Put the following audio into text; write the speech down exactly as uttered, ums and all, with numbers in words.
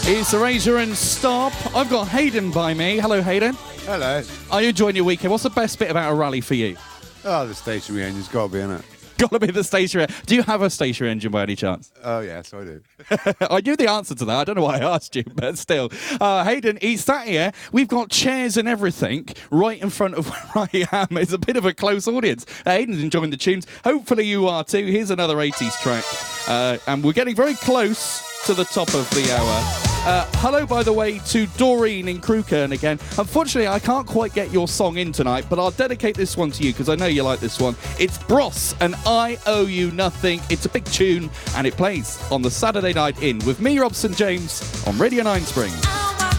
It's Erasure and Stop. I've got Hayden by me. Hello, Hayden. Hello. Are you enjoying your weekend? What's the best bit about a rally for you? Oh, the stationary engine's got to be in it. Got to be the stationary. Do you have a stationary engine by any chance? Oh, yes, I do. I knew the answer to that. I don't know why I asked you, but still. Uh, Hayden, he's sat here. We've got chairs and everything right in front of where I am. It's a bit of a close audience. Uh, Hayden's enjoying the tunes. Hopefully you are too. Here's another eighties track. Uh, and we're getting very close to the top of the hour. Uh, hello, by the way, to Doreen in Crewkern again. Unfortunately, I can't quite get your song in tonight, but I'll dedicate this one to you because I know you like this one. It's Bros and I Owe You Nothing. It's a big tune, and it plays on the Saturday Night In with me, Robson James, on Radio nine Spring.